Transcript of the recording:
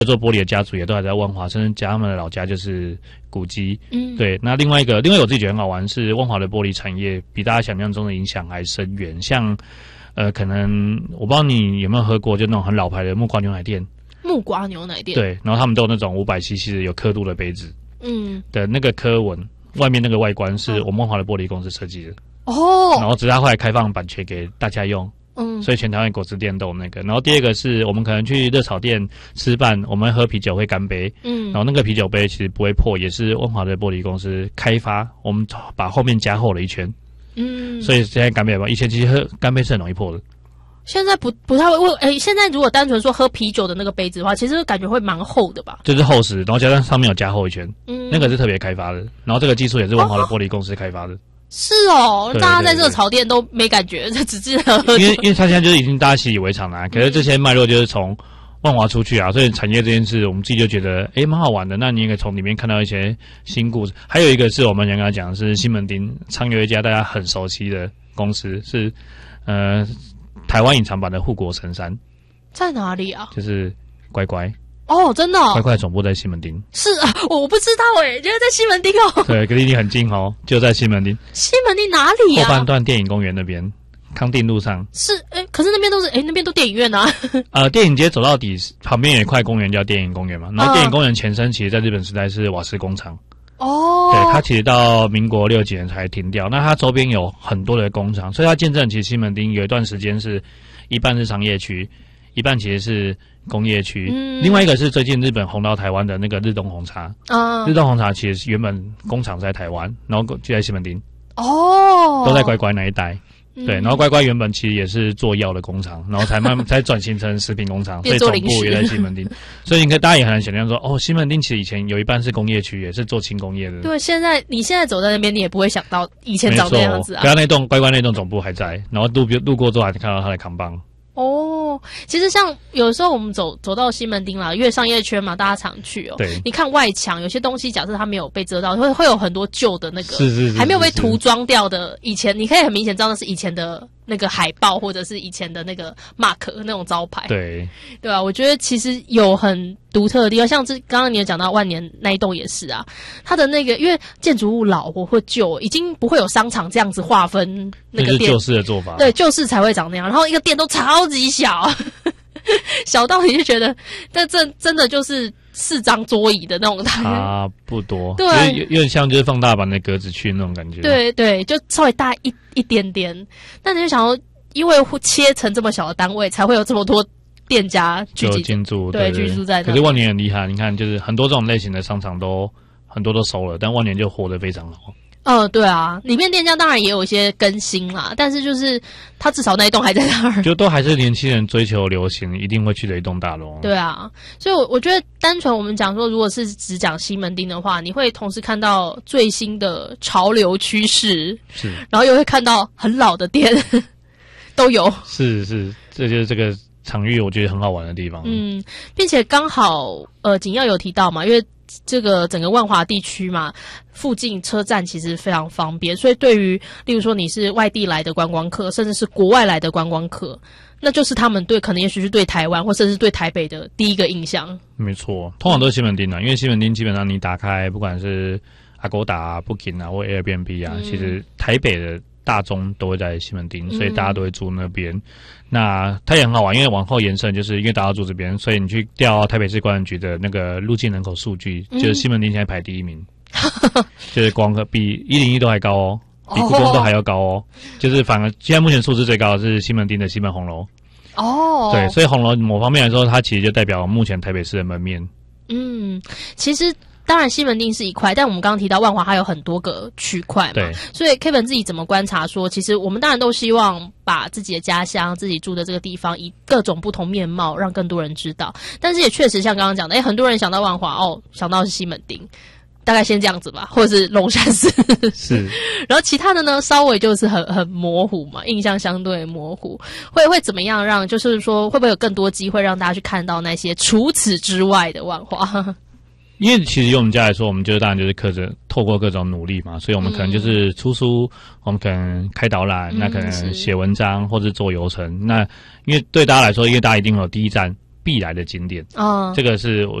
做玻璃的家族也都还在万华，甚至他们的老家就是古迹。对。那另外我自己觉得很好玩是万华的玻璃产业比大家想象中的影响还深远。像可能我不知道你有没有喝过，就那种很老牌的木瓜牛奶店。 木瓜牛奶店。对， 然后他们都有那种500cc 的有刻度的杯子。的那个刻纹，外面那个外观是我们万华的玻璃公司设计的。然后只是他后来开放版权给大家用。所以全台湾果汁店都有那个。然后第二个是我们可能去热炒店吃饭，我们喝啤酒会干杯。然后那个啤酒杯其实不会破，也是万华的玻璃公司开发，我们把后面加厚了一圈。所以现在干杯吧，以前其实喝干杯是很容易破的。 现在不太会。现在如果单纯说喝啤酒的那个杯子的话，其实感觉会蛮厚的吧？ 就是厚实，然后加上上面有加厚一圈。那个是特别开发的。然后这个技术也是万华的玻璃公司开发的。 是哦，大家在热炒店都没感觉，只记得喝酒。 因为他现在就是已经大家习以为常啦。可是这些脉络就是从万华出去啊，所以产业这件事我们自己就觉得蛮好玩的。那你也可以从里面看到一些新故事。还有一个是我们想跟他讲的是西门町常有一家大家很熟悉的公司是台湾隐藏版的护国神山。 在哪里啊？ 就是乖乖。 真的乖乖总部在西门町。 是啊，我不知道原来在西门町哦。 对，离你很近哦，就在西门町。 西门町哪里啊？ 后半段电影公园那边，康定路上。 是可是那边都是那边都电影院啊。 电影街走到底旁边有一块公园叫电影公园嘛，然后电影公园前身其实在日本时代是瓦斯工厂。对，它其实到民国60几年才停掉。那它周边有很多的工厂，所以它见证其实西门町有一段时间是一半是商业区，一半其实是工业区。另外一个是最近日本红到台湾的那个日东红茶。日东红茶其实原本工厂在台湾，然后就在西门町。都在乖乖那一带。对，然后乖乖原本其实也是做药的工厂，然后才转型成食品工厂，所以总部也在西门町。所以大家也很难想象说，西门町其实以前有一半是工业区，也是做轻工业的。 对，你现在走在那边，你也不会想到以前长那样子啊。 刚刚那栋乖乖那栋总部还在，然后路过之后还看到他的扛棒。 其实像有时候我们走到西门町啦，因为商业圈嘛，大家常去哦。 对， 你看外墙有些东西，假设它没有被遮到，会有很多旧的那个， 是还没有被涂装掉的。以前你可以很明显知道那是以前的那个海报，或者是以前的那个 mark 那种招牌。 对啊，我觉得其实有很独特的地方，像刚刚你有讲到万年那一栋也是啊，它的那个因为建筑物老或旧，已经不会有商场这样子划分那个店， 这是旧式的做法。 对，旧式才会长那样，然后一个店都超级小。小到你就觉得，但这真的就是4张桌椅的那种， 差不多， 对， 有点像就是放大版的格子区那种感觉。 对，就稍微大一点点。但你就想说，因为切成这么小的单位，才会有这么多店家聚集进驻， 对，居住在那。 可是万年很厉害，你看，就是很多这种类型的商场很多都收了，但万年就活得非常好。 对啊，里面店家当然也有一些更新啦，但是就是它至少那一栋还在那儿， 就都还是年轻人追求流行一定会去的一栋大楼。 对啊，所以我觉得单纯我们讲说，如果是只讲西门町的话，你会同时看到最新的潮流趋势， 是，然后又会看到很老的店，都有。 是，这就是这个场域我觉得很好玩的地方。 并且刚好景耀有提到嘛，因为这个整个万华地区嘛，附近车站其实非常方便，所以对于例如说你是外地来的观光客，甚至是国外来的观光客，那就是他们可能也许是对台湾或甚至是对台北的第一个印象。 没错，通常都是西门町因为西门町基本上你打开不管是 Agoda、Booking 或 Airbnb 其实台北的大宗都会在西门町，所以大家都会住那边。那它也很好玩，因为往后延伸，就是因为大家住这边，所以你去调台北市观光局的那个入境人口数据，就是西门町现在排第1名，就是光比101都还高比故宫都还要高就是反而现在目前数字最高的是西门町的西门红楼。对，所以红楼某方面来说，它其实就代表目前台北市的门面。 其实。当然西门町是一块，但我们刚刚提到万华还有很多个区块嘛， 对， 所以 Kevin 自己怎么观察说，其实我们当然都希望把自己的家乡、自己住的这个地方以各种不同面貌让更多人知道，但是也确实像刚刚讲的，很多人想到万华想到是西门町，大概先这样子吧，或者是龙山寺是， 然后其他的呢稍微就是很模糊嘛，印象相对模糊，会怎么样让就是说会不会有更多机会让大家去看到那些除此之外的万华？ 因为其实以我们家来说，我们当然就是透过各种努力嘛，所以我们可能就是出书，我们可能开导览，那可能写文章或者做游程。那因为对大家来说，因为大家一定有第一站， 必来的景点。这个是